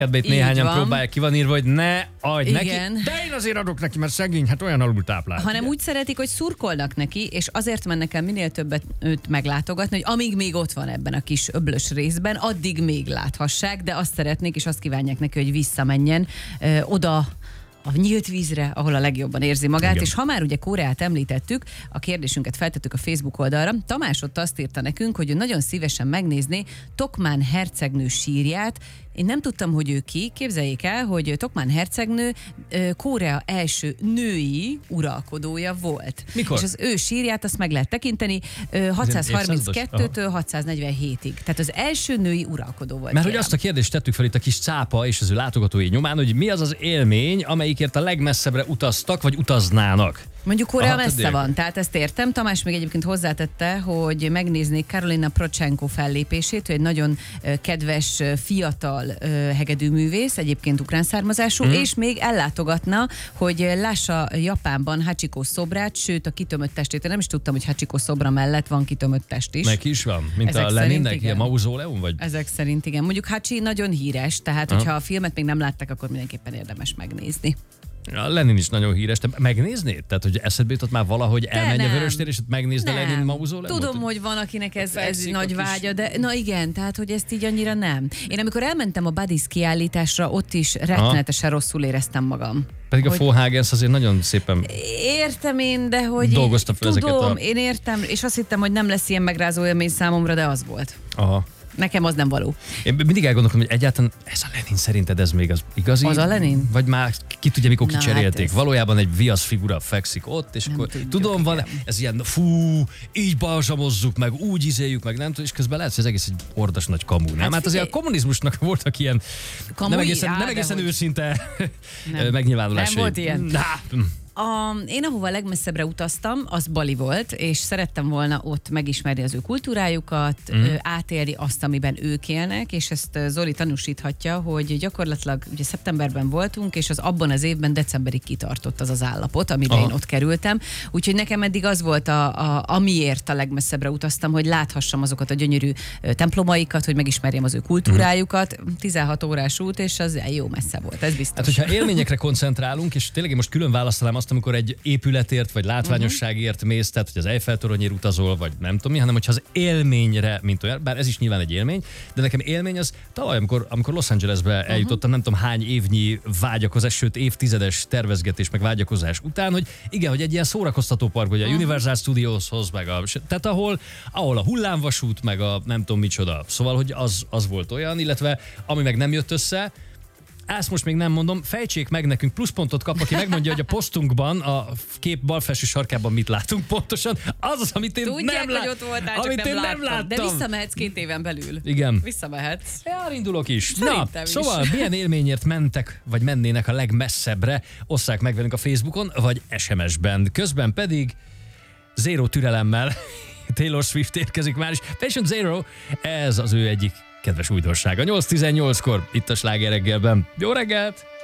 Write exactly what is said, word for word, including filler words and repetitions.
Itt néhányan van. Próbálják, ki van írva, hogy ne adj Igen. neki, de én azért adok neki, mert szegény, hát olyan alultáplált. Hanem úgy szeretik, hogy szurkolnak neki, és azért mennek el minél többet őt meglátogatni, hogy amíg még ott van ebben a kis öblös részben, addig még láthassák, de azt szeretnék, és azt kívánják neki, hogy visszamenjen ö, oda, a nyílt vízre, ahol a legjobban érzi magát, igen. És ha már ugye Koreát említettük, a kérdésünket feltettük a Facebook oldalra, Tamás ott azt írta nekünk, hogy ő nagyon szívesen megnézni Tokmán hercegnő sírját. Én nem tudtam, hogy ő ki. Képzeljék el, hogy Tokmán hercegnő Korea első női uralkodója volt. Mikor? És az ő sírját azt meg lehet tekinteni hatszázharminckettőtől hatszáznegyvenhétig. Tehát az első női uralkodó volt. Mert kérem. Hogy azt a kérdést tettük fel itt a kis cápa és az ő látogatói nyomán, hogy mi az az élmény, amelyikért a legmesszebbre utaztak, vagy utaznának. Mondjuk Korea messze van, tehát ezt értem. Tamás még egyébként hozzátette, hogy megnéznék Karolina Prochenko fellépését, ő egy nagyon kedves, fiatal hegedűművész, egyébként ukrán származású, mm. és még ellátogatna, hogy lássa Japánban Hachiko szobrát, sőt a kitömött testét. Én nem is tudtam, hogy Hachiko szobra mellett van kitömött test is. Meg is van, mint ezek a Leninnek, a mauzóleum, vagy? Ezek szerint igen. Mondjuk Hachi nagyon híres, tehát ha. hogyha a filmet még nem látták, akkor mindenképpen érdemes megnézni. A Lenin is nagyon híres. Te megnéznéd? Tehát, hogy eszedbe jutott már valahogy elmenj a Vöröstér, és megnézd a Lenin mauzóleumot? Tudom, hogy van, akinek ez, ez nagy vágya, de na igen, tehát, hogy ezt így annyira nem. Én amikor elmentem a Buddies kiállításra, ott is rettenetesen rosszul éreztem magam. Pedig hogy... a Fohagens azért nagyon szépen értem én, de hogy dolgozta fel tudom, ezeket a... én értem, és azt hittem, hogy nem lesz ilyen megrázó élmény számomra, de az volt. Aha. Nekem az nem való. Én mindig elgondolkodom, hogy egyáltalán ez a Lenin szerinted ez még az igazi? Az a Lenin? Vagy már ki tudja, mikor Na, kicserélték. hát ez... Valójában egy viasz figura fekszik ott, és nem akkor tudjuk, tudom, van, ez ilyen fú, így balzsamozzuk meg, úgy izéljük meg, nem tudom, és közben lehet, hogy ez egész egy ordas nagy kamu, nem? Hát, hát azért a kommunizmusnak voltak ilyen Kamui? nem egészen, Á, nem egészen őszinte megnyilvánulásai. Nem volt ilyen? Na. A, én ahova legmesszebbre utaztam, az Bali volt, és szerettem volna ott megismerni az ő kultúrájukat, mm. átélni azt, amiben ők élnek, és ezt Zoli tanúsíthatja, hogy gyakorlatilag ugye szeptemberben voltunk, és az abban az évben decemberig kitartott az az állapot, amiben Aha. én ott kerültem. Úgyhogy nekem eddig az volt, a, a, amiért a legmesszebbre utaztam, hogy láthassam azokat a gyönyörű templomaikat, hogy megismerjem az ő kultúrájukat. tizenhat órás út, és az jó messze volt, ez biztos. Hát, hogyha élményekre koncentrálunk, és tényleg most külön választanám azt, amikor egy épületért, vagy látványosságért mész, tehát hogy az Eiffel-toronyért utazol, vagy nem tudom mi, hanem hogyha az élményre, mint olyan, bár ez is nyilván egy élmény, de nekem élmény az tavaly, amikor, amikor Los Angelesbe uh-huh. eljutottam, nem tudom hány évnyi vágyakozás, sőt évtizedes tervezgetés, meg vágyakozás után, hogy igen, hogy egy ilyen szórakoztató park, hogy a uh-huh. Universal Studioshoz, meg a, tehát ahol, ahol a hullámvasút, meg a nem tudom micsoda. Szóval, hogy az, az volt olyan, illetve ami meg nem jött össze, ezt most még nem mondom, fejtsék meg nekünk, pluszpontot kap, aki megmondja, hogy a posztunkban, a kép bal felső sarkában mit látunk pontosan. Az az, amit én Tudják, nem láttam. hogy ott voltál, csak nem, nem láttam. láttam. De visszamehetsz két éven belül. Igen. Visszamehetsz. Elindulok is. Szerintem Na, is. Szóval milyen élményért mentek, vagy mennének a legmesszebbre, osszák meg velünk a Facebookon, vagy es em es-ben. Közben pedig zéró türelemmel Taylor Swift érkezik már is. Patient Zero, ez az ő egyik kedves újdonsága. nyolc tizennyolckor itt a Sláger reggelben. Jó reggelt!